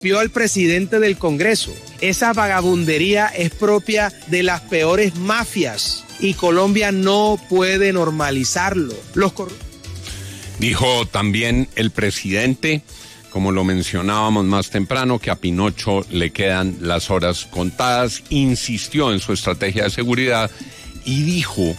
Vio al presidente del Congreso. Esa vagabundería es propia de las peores mafias y Colombia no puede normalizarlo. Dijo también el presidente, como lo mencionábamos más temprano, que a Pinocho le quedan las horas contadas. Insistió en su estrategia de seguridad y dijo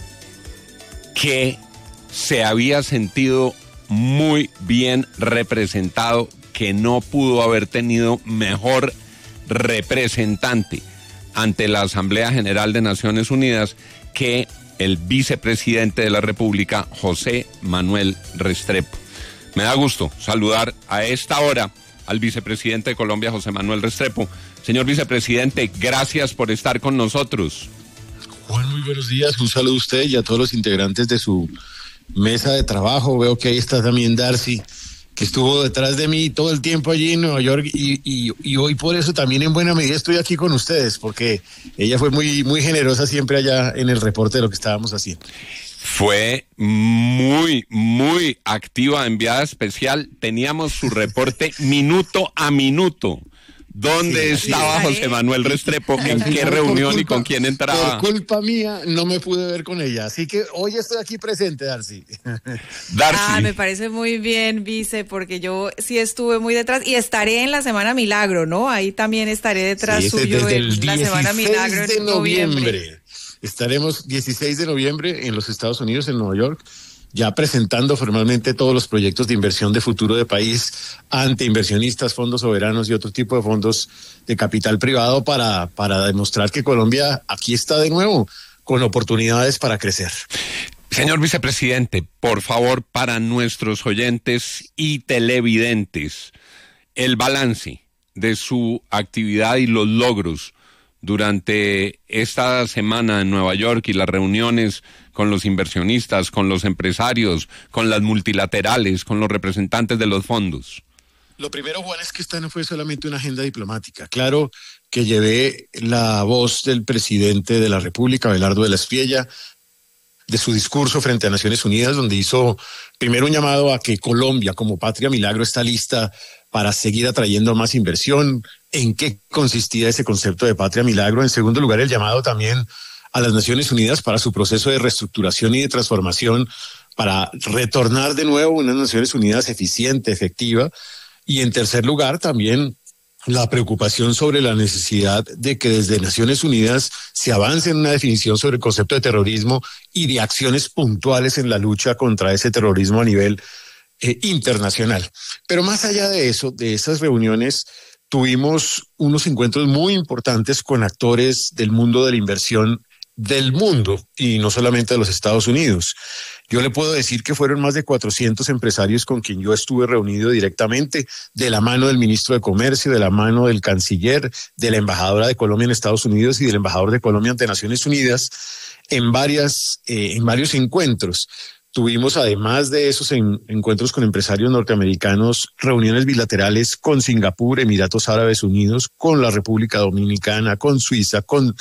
que se había sentido muy bien representado, que no pudo haber tenido mejor representante ante la Asamblea General de Naciones Unidas que el vicepresidente de la República, José Manuel Restrepo. Me da gusto saludar a esta hora al vicepresidente de Colombia, José Manuel Restrepo. Señor vicepresidente, gracias por estar con nosotros. Juan, muy buenos días. Un saludo a usted y a todos los integrantes de su mesa de trabajo. Veo que ahí está también Darcy, que estuvo detrás de mí todo el tiempo allí en Nueva York y hoy por eso también en buena medida estoy aquí con ustedes, porque ella fue muy generosa siempre allá en el reporte de lo que estábamos haciendo. Fue muy activa, enviada especial. Teníamos su reporte minuto a minuto. ¿Dónde estaba José Manuel Restrepo? ¿En qué reunión y con quién entraba? Por culpa mía no me pude ver con ella, así que hoy estoy aquí presente, Darcy. Me parece muy bien, vice, porque yo sí estuve muy detrás y estaré en la Semana Milagro, ¿no? Ahí también estaré detrás suyo en la Semana Milagro en noviembre. Estaremos 16 de noviembre en los Estados Unidos, en Nueva York, ya presentando formalmente todos los proyectos de inversión de futuro de país ante inversionistas, fondos soberanos y otro tipo de fondos de capital privado para demostrar que Colombia aquí está de nuevo con oportunidades para crecer. Señor vicepresidente, por favor, para nuestros oyentes y televidentes, el balance de su actividad y los logros durante esta semana en Nueva York y las reuniones con los inversionistas, con los empresarios, con las multilaterales, con los representantes de los fondos. Lo primero, Juan, es que esta no fue solamente una agenda diplomática. Claro que llevé la voz del presidente de la República, Abelardo de la Espriella, de su discurso frente a Naciones Unidas, donde hizo primero un llamado a que Colombia, como patria milagro, está lista para seguir atrayendo más inversión. ¿En qué consistía ese concepto de patria milagro? En segundo lugar, el llamado también a las Naciones Unidas para su proceso de reestructuración y de transformación, para retornar de nuevo a unas Naciones Unidas eficiente, efectiva. Y en tercer lugar, también la preocupación sobre la necesidad de que desde Naciones Unidas se avance en una definición sobre el concepto de terrorismo y de acciones puntuales en la lucha contra ese terrorismo a nivel internacional. Pero más allá de eso, de esas reuniones, tuvimos unos encuentros muy importantes con actores del mundo de la inversión del mundo y no solamente de los Estados Unidos. Yo le puedo decir que fueron más de 400 empresarios con quien yo estuve reunido directamente, de la mano del ministro de Comercio, de la mano del canciller, de la embajadora de Colombia en Estados Unidos y del embajador de Colombia ante Naciones Unidas, en varios encuentros. Tuvimos, además de esos encuentros con empresarios norteamericanos, reuniones bilaterales con Singapur, Emiratos Árabes Unidos, con la República Dominicana, con Suiza, con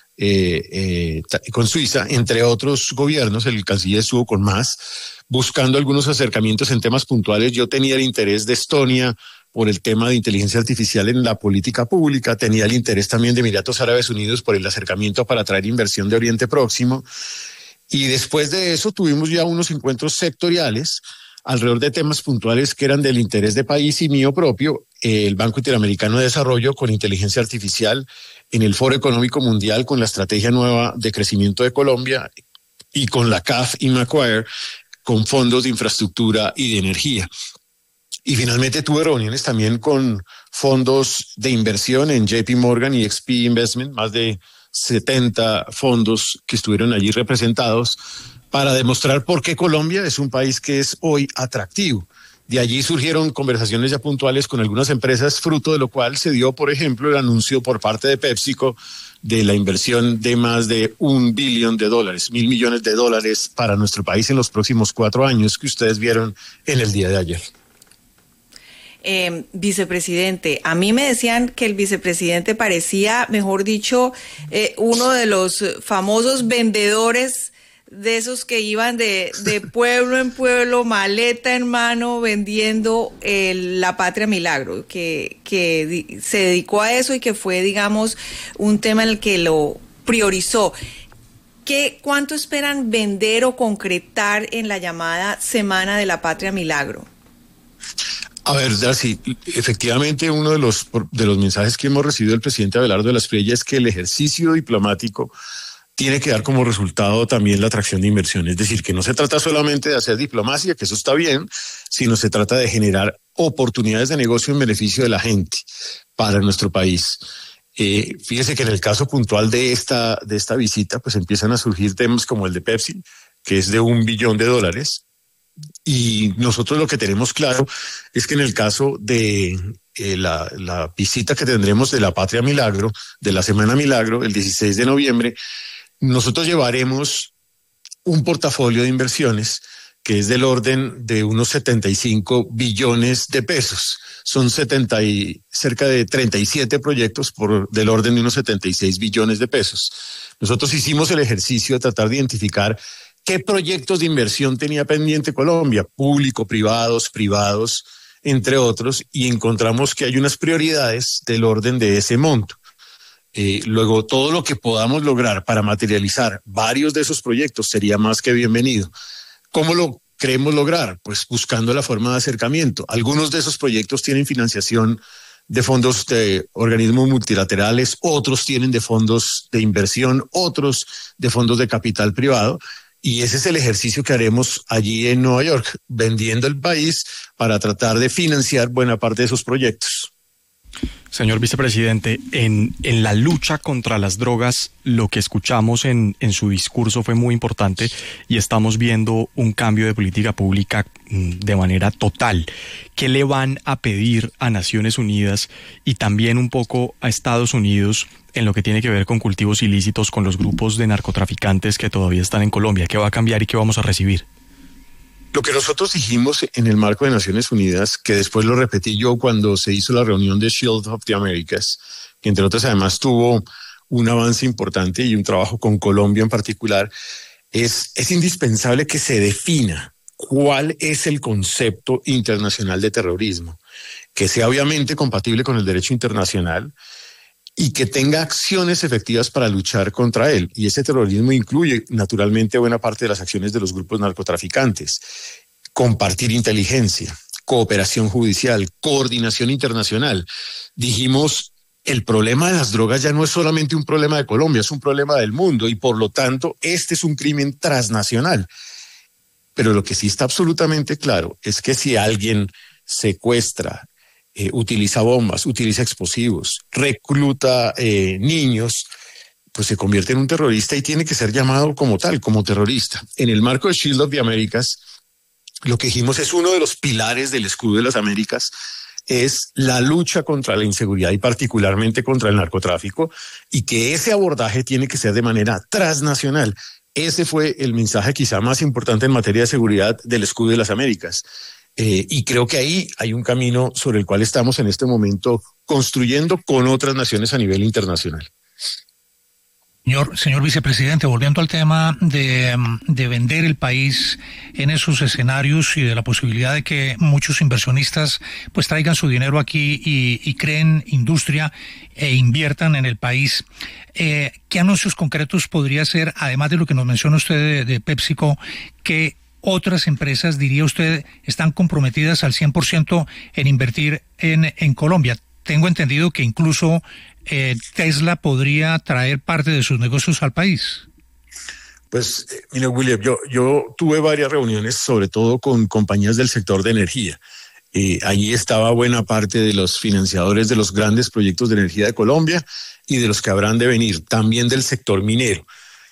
Suiza, entre otros gobiernos. El canciller estuvo con más, buscando algunos acercamientos en temas puntuales. Yo tenía el interés de Estonia por el tema de inteligencia artificial en la política pública, tenía el interés también de Emiratos Árabes Unidos por el acercamiento para atraer inversión de Oriente Próximo. Y después de eso tuvimos ya unos encuentros sectoriales alrededor de temas puntuales que eran del interés de país y mío propio, el Banco Interamericano de Desarrollo con inteligencia artificial, en el Foro Económico Mundial con la Estrategia Nueva de Crecimiento de Colombia y con la CAF y Macquarie con fondos de infraestructura y de energía. Y finalmente tuve reuniones también con fondos de inversión en JP Morgan y XP Investment, más de 70 fondos que estuvieron allí representados para demostrar por qué Colombia es un país que es hoy atractivo. De allí surgieron conversaciones ya puntuales con algunas empresas, fruto de lo cual se dio, por ejemplo, el anuncio por parte de PepsiCo de la inversión de más de $1 billón, $1.000 millones para nuestro país en los próximos 4 años, que ustedes vieron en el día de ayer. Vicepresidente, a mí me decían que el vicepresidente parecía, mejor dicho, uno de los famosos vendedores de esos que iban de pueblo en pueblo, maleta en mano, vendiendo la Patria Milagro, que se dedicó a eso y que fue, digamos, un tema en el que lo priorizó. ¿Cuánto esperan vender o concretar en la llamada Semana de la Patria Milagro? A ver, Darcy, efectivamente uno de los mensajes que hemos recibido del presidente Abelardo de la Espriella es que el ejercicio diplomático tiene que dar como resultado también la atracción de inversión. Es decir, que no se trata solamente de hacer diplomacia, que eso está bien, sino se trata de generar oportunidades de negocio en beneficio de la gente para nuestro país. Fíjese que en el caso puntual de esta visita, pues empiezan a surgir temas como el de Pepsi, que es de $1 billón. Y nosotros lo que tenemos claro es que en el caso de la visita que tendremos de la Patria Milagro, de la Semana Milagro, el 16 de noviembre, nosotros llevaremos un portafolio de inversiones que es del orden de unos 75 billones de pesos. Son cerca de 37 proyectos del orden de unos 76 billones de pesos. Nosotros hicimos el ejercicio de tratar de identificar qué proyectos de inversión tenía pendiente Colombia, público, privados, entre otros, y encontramos que hay unas prioridades del orden de ese monto. Luego, todo lo que podamos lograr para materializar varios de esos proyectos sería más que bienvenido. ¿Cómo lo queremos lograr? Pues buscando la forma de acercamiento. Algunos de esos proyectos tienen financiación de fondos de organismos multilaterales, otros tienen de fondos de inversión, otros de fondos de capital privado. Y ese es el ejercicio que haremos allí en Nueva York, vendiendo el país para tratar de financiar buena parte de esos proyectos. Señor vicepresidente, en la lucha contra las drogas, lo que escuchamos en su discurso fue muy importante y estamos viendo un cambio de política pública de manera total. ¿Qué le van a pedir a Naciones Unidas y también un poco a Estados Unidos en lo que tiene que ver con cultivos ilícitos con los grupos de narcotraficantes que todavía están en Colombia? ¿Qué va a cambiar y qué vamos a recibir? Lo que nosotros dijimos en el marco de Naciones Unidas, que después lo repetí yo cuando se hizo la reunión de Shield of the Americas, que entre otras además tuvo un avance importante y un trabajo con Colombia en particular, es indispensable que se defina cuál es el concepto internacional de terrorismo, que sea obviamente compatible con el derecho internacional y que tenga acciones efectivas para luchar contra él. Y ese terrorismo incluye naturalmente buena parte de las acciones de los grupos narcotraficantes. Compartir inteligencia, cooperación judicial, coordinación internacional. Dijimos, el problema de las drogas ya no es solamente un problema de Colombia, es un problema del mundo y por lo tanto este es un crimen transnacional. Pero lo que sí está absolutamente claro es que si alguien secuestra, utiliza bombas, utiliza explosivos, recluta niños, pues se convierte en un terrorista y tiene que ser llamado como tal, como terrorista. En el marco de Shield of the Americas, lo que dijimos es uno de los pilares del escudo de las Américas, es la lucha contra la inseguridad y particularmente contra el narcotráfico, y que ese abordaje tiene que ser de manera transnacional. Ese fue el mensaje quizá más importante en materia de seguridad del escudo de las Américas. Y creo que ahí hay un camino sobre el cual estamos en este momento construyendo con otras naciones a nivel internacional. Señor vicepresidente, volviendo al tema de vender el país en esos escenarios y de la posibilidad de que muchos inversionistas pues traigan su dinero aquí y creen industria e inviertan en el país, ¿qué anuncios concretos podría hacer, además de lo que nos menciona usted de PepsiCo, que otras empresas, diría usted, están comprometidas al 100% en invertir en Colombia? Tengo entendido que incluso Tesla podría traer parte de sus negocios al país. Pues, mire, William, yo tuve varias reuniones, sobre todo con compañías del sector de energía. Allí estaba buena parte de los financiadores de los grandes proyectos de energía de Colombia y de los que habrán de venir, también del sector minero.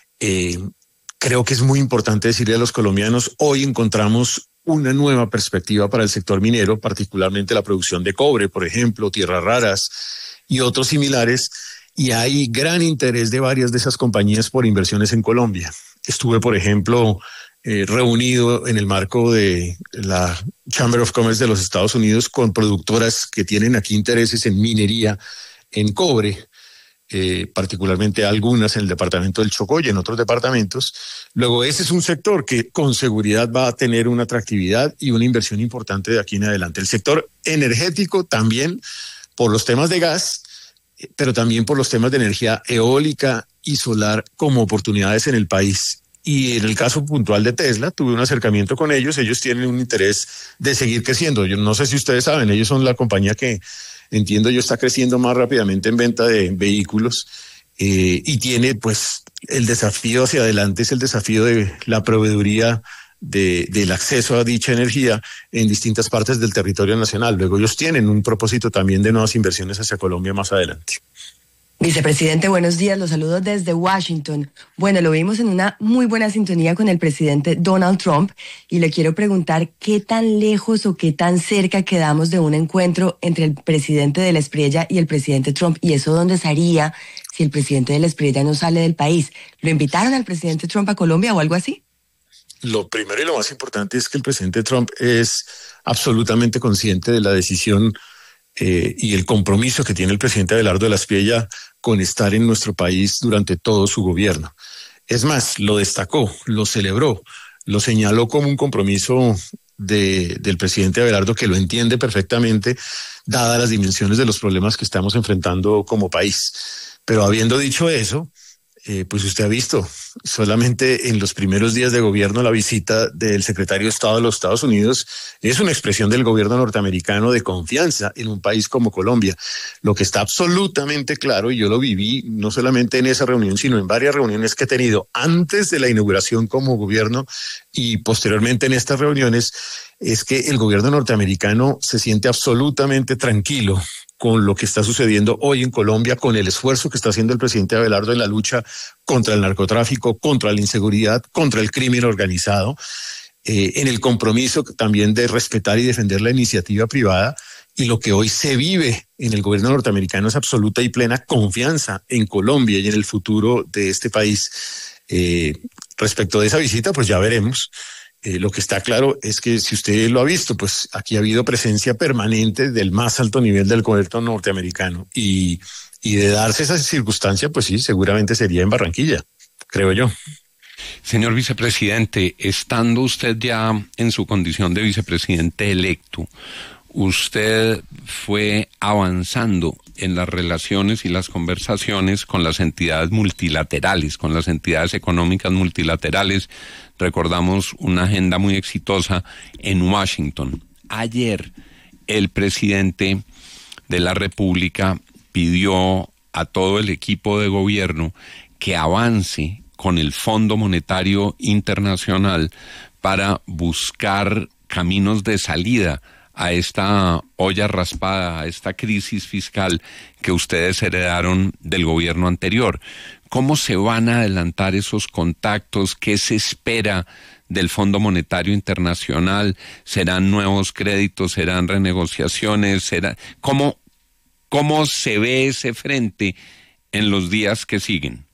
Creo que es muy importante decirle a los colombianos, hoy encontramos una nueva perspectiva para el sector minero, particularmente la producción de cobre, por ejemplo, tierras raras y otros similares, y hay gran interés de varias de esas compañías por inversiones en Colombia. Estuve, por ejemplo, reunido en el marco de la Chamber of Commerce de los Estados Unidos con productoras que tienen aquí intereses en minería, en cobre. particularmente algunas en el departamento del Chocó y en otros departamentos. Luego, ese es un sector que con seguridad va a tener una atractividad y una inversión importante de aquí en adelante. El sector energético también, por los temas de gas, pero también por los temas de energía eólica y solar como oportunidades en el país. Y en el caso puntual de Tesla, tuve un acercamiento con ellos. Ellos tienen un interés de seguir creciendo. Yo no sé si ustedes saben, ellos son la compañía que, entiendo yo, está creciendo más rápidamente en venta de vehículos y tiene, pues, el desafío hacia adelante es el desafío de la proveeduría del acceso a dicha energía en distintas partes del territorio nacional. Luego ellos tienen un propósito también de nuevas inversiones hacia Colombia más adelante. Vicepresidente, buenos días, los saludo desde Washington. Bueno, lo vimos en una muy buena sintonía con el presidente Donald Trump y le quiero preguntar qué tan lejos o qué tan cerca quedamos de un encuentro entre el presidente de la Espriella y el presidente Trump, y eso dónde se haría si el presidente de la Espriella no sale del país. ¿Lo invitaron al presidente Trump a Colombia o algo así? Lo primero y lo más importante es que el presidente Trump es absolutamente consciente de la decisión y el compromiso que tiene el presidente Abelardo de la Espriella con estar en nuestro país durante todo su gobierno. Es más, lo destacó, lo celebró, lo señaló como un compromiso del presidente Abelardo, que lo entiende perfectamente, dadas las dimensiones de los problemas que estamos enfrentando como país. Pero habiendo dicho eso, pues usted ha visto solamente en los primeros días de gobierno la visita del secretario de Estado de los Estados Unidos es una expresión del gobierno norteamericano de confianza en un país como Colombia. Lo que está absolutamente claro, y yo lo viví no solamente en esa reunión, sino en varias reuniones que he tenido antes de la inauguración como gobierno y posteriormente en estas reuniones, es que el gobierno norteamericano se siente absolutamente tranquilo con lo que está sucediendo hoy en Colombia, con el esfuerzo que está haciendo el presidente Abelardo en la lucha contra el narcotráfico, contra la inseguridad, contra el crimen organizado, en el compromiso también de respetar y defender la iniciativa privada. Y lo que hoy se vive en el gobierno norteamericano es absoluta y plena confianza en Colombia y en el futuro de este país. Respecto de esa visita, pues ya veremos. Lo que está claro es que si usted lo ha visto, pues aquí ha habido presencia permanente del más alto nivel del gobierno norteamericano y de darse esa circunstancia, pues sí, seguramente sería en Barranquilla, creo yo. Señor vicepresidente, estando usted ya en su condición de vicepresidente electo, usted fue avanzando en las relaciones y las conversaciones con las entidades multilaterales, con las entidades económicas multilaterales. Recordamos una agenda muy exitosa en Washington. Ayer el presidente de la República pidió a todo el equipo de gobierno que avance con el Fondo Monetario Internacional para buscar caminos de salida a esta olla raspada, a esta crisis fiscal que ustedes heredaron del gobierno anterior. ¿Cómo se van a adelantar esos contactos? ¿Qué se espera del Fondo Monetario Internacional? ¿Serán nuevos créditos? ¿Serán renegociaciones? ¿Cómo se ve ese frente en los días que siguen?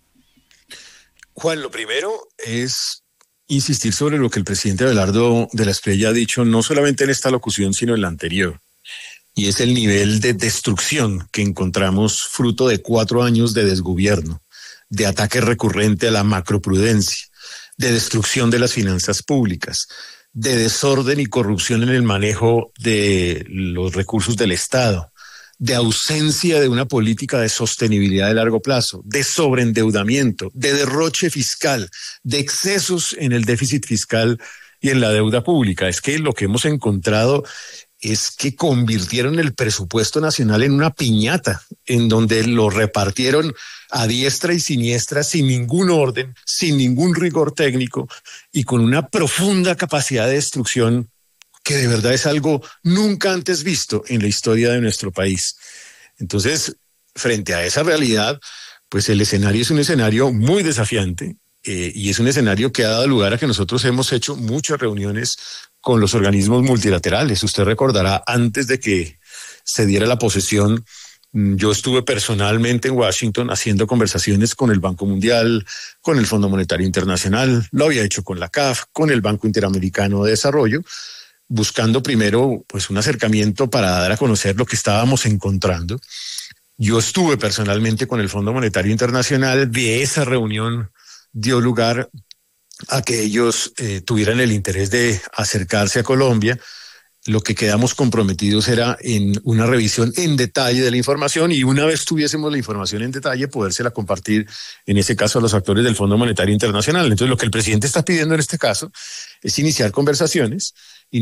Juan, lo primero es insistir sobre lo que el presidente Abelardo de la Espriella ha dicho, no solamente en esta locución, sino en la anterior. Y es el nivel de destrucción que encontramos fruto de 4 años de desgobierno, de ataque recurrente a la macroprudencia, de destrucción de las finanzas públicas, de desorden y corrupción en el manejo de los recursos del Estado, de ausencia de una política de sostenibilidad de largo plazo, de sobreendeudamiento, de derroche fiscal, de excesos en el déficit fiscal y en la deuda pública. Es que lo que hemos encontrado es que convirtieron el presupuesto nacional en una piñata, en donde lo repartieron a diestra y siniestra, sin ningún orden, sin ningún rigor técnico y con una profunda capacidad de destrucción que de verdad es algo nunca antes visto en la historia de nuestro país. Entonces, frente a esa realidad, pues el escenario es un escenario muy desafiante y es un escenario que ha dado lugar a que nosotros hemos hecho muchas reuniones con los organismos multilaterales. Usted recordará, antes de que se diera la posesión, yo estuve personalmente en Washington haciendo conversaciones con el Banco Mundial, con el Fondo Monetario Internacional, lo había hecho con la CAF, con el Banco Interamericano de Desarrollo, buscando primero pues un acercamiento para dar a conocer lo que estábamos encontrando Yo estuve personalmente con el Fondo Monetario Internacional. De esa reunión dio lugar a que ellos tuvieran el interés de acercarse a Colombia. Lo que quedamos comprometidos era en una revisión en detalle de la información, y una vez tuviésemos la información en detalle, podérsela compartir, en ese caso, a los actores del Fondo Monetario Internacional. Entonces, lo que el presidente está pidiendo en este caso es iniciar conversaciones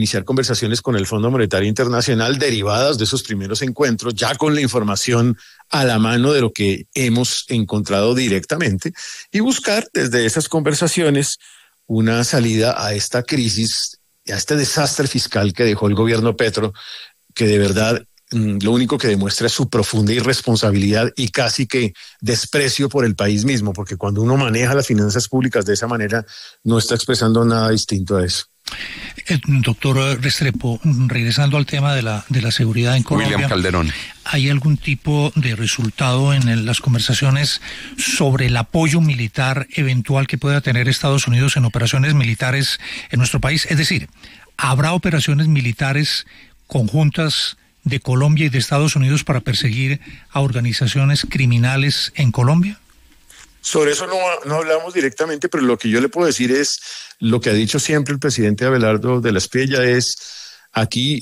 con el Fondo Monetario Internacional derivadas de esos primeros encuentros, ya con la información a la mano de lo que hemos encontrado directamente, y buscar desde esas conversaciones una salida a esta crisis, a este desastre fiscal que dejó el gobierno Petro, que de verdad lo único que demuestra es su profunda irresponsabilidad y casi que desprecio por el país mismo, porque cuando uno maneja las finanzas públicas de esa manera, no está expresando nada distinto a eso. Doctor Restrepo, regresando al tema de la seguridad en Colombia, William Calderón, ¿hay algún tipo de resultado en las conversaciones sobre el apoyo militar eventual que pueda tener Estados Unidos en operaciones militares en nuestro país? Es decir, ¿habrá operaciones militares conjuntas de Colombia y de Estados Unidos para perseguir a organizaciones criminales en Colombia? Sobre eso no hablamos directamente, pero lo que yo le puedo decir es lo que ha dicho siempre el presidente Abelardo de la Espriella, es aquí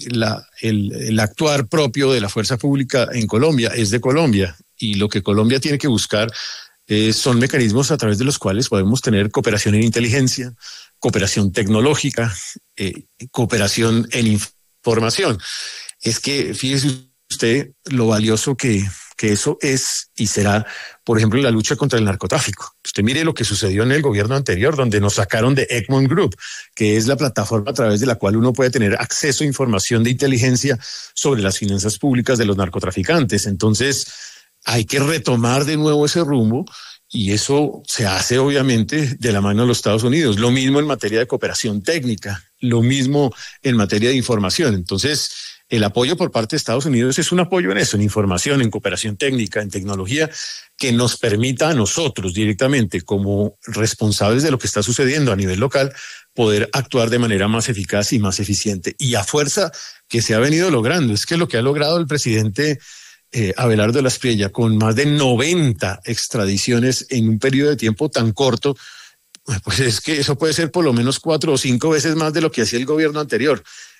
el actuar propio de la fuerza pública en Colombia es de Colombia, y lo que Colombia tiene que buscar son mecanismos a través de los cuales podemos tener cooperación en inteligencia, cooperación tecnológica, cooperación en información. Es que fíjese usted lo valioso que eso es y será, por ejemplo, en la lucha contra el narcotráfico. Usted mire lo que sucedió en el gobierno anterior, donde nos sacaron de Egmont Group, que es la plataforma a través de la cual uno puede tener acceso a información de inteligencia sobre las finanzas públicas de los narcotraficantes. Entonces, hay que retomar de nuevo ese rumbo, y eso se hace obviamente de la mano de los Estados Unidos. Lo mismo en materia de cooperación técnica, lo mismo en materia de información. Entonces, el apoyo por parte de Estados Unidos es un apoyo en eso, en información, en cooperación técnica, en tecnología, que nos permita a nosotros directamente, como responsables de lo que está sucediendo a nivel local, poder actuar de manera más eficaz y más eficiente. Y a fuerza que se ha venido logrando, es que lo que ha logrado el presidente Abelardo de la Espriella, con más de 90 extradiciones en un periodo de tiempo tan corto, pues es que eso puede ser por lo menos 4 o 5 veces más de lo que hacía el gobierno anterior.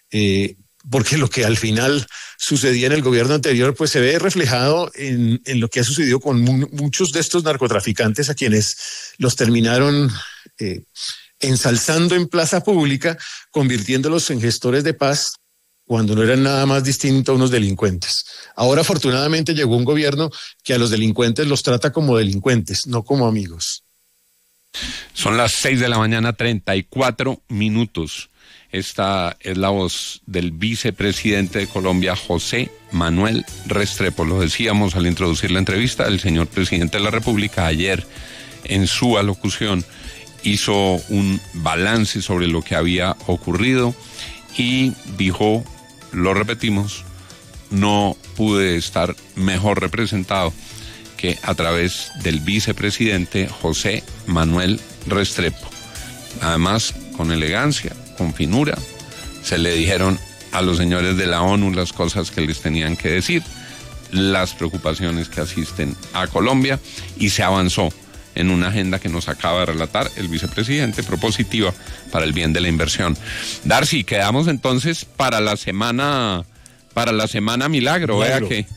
Porque lo que al final sucedía en el gobierno anterior, pues se ve reflejado en lo que ha sucedido con muchos de estos narcotraficantes, a quienes los terminaron ensalzando en plaza pública, convirtiéndolos en gestores de paz, cuando no eran nada más distinto a unos delincuentes. Ahora, afortunadamente, llegó un gobierno que a los delincuentes los trata como delincuentes, no como amigos. Son las 6:34 a.m. Esta es la voz del vicepresidente de Colombia, José Manuel Restrepo. Lo decíamos al introducir la entrevista, el señor presidente de la República ayer en su alocución hizo un balance sobre lo que había ocurrido y dijo, lo repetimos, no pude estar mejor representado que a través del vicepresidente José Manuel Restrepo. Además, con elegancia, con finura, se le dijeron a los señores de la ONU las cosas que les tenían que decir, las preocupaciones que asisten a Colombia, y se avanzó en una agenda que nos acaba de relatar el vicepresidente, propositiva para el bien de la inversión. Darcy, quedamos entonces para la semana Milagro. Vea que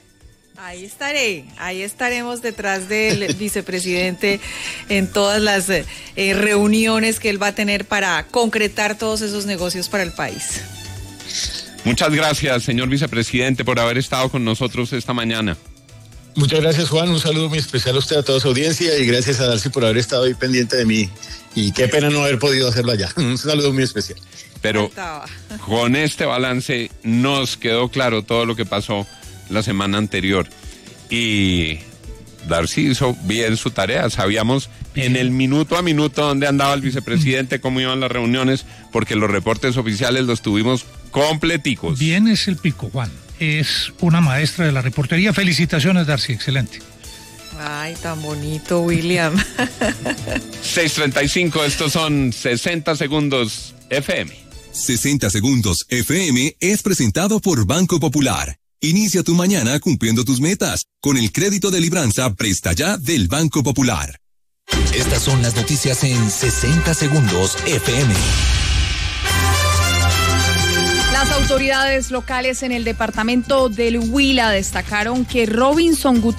ahí estaremos detrás del vicepresidente en todas las reuniones que él va a tener para concretar todos esos negocios para el país. Muchas gracias, señor vicepresidente, por haber estado con nosotros esta mañana. Muchas gracias, Juan. Un saludo muy especial a usted, a toda su audiencia, y gracias a Darcy por haber estado ahí pendiente de mí. Y qué pena no haber podido hacerlo allá. Un saludo muy especial. Pero con este balance nos quedó claro todo lo que pasó la semana anterior, y Darcy hizo bien su tarea. Sabíamos en el minuto a minuto dónde andaba el vicepresidente, cómo iban las reuniones, porque los reportes oficiales los tuvimos completicos. Bien es el pico, Juan. Es una maestra de la reportería. Felicitaciones, Darcy, excelente. Ay, tan bonito, William. 6:35, estos son 60 segundos FM. 60 segundos FM es presentado por Banco Popular. Inicia tu mañana cumpliendo tus metas con el crédito de Libranza Presta Ya del Banco Popular. Estas son las noticias en 60 segundos FM. Las autoridades locales en el departamento del Huila destacaron que Robinson Gutiérrez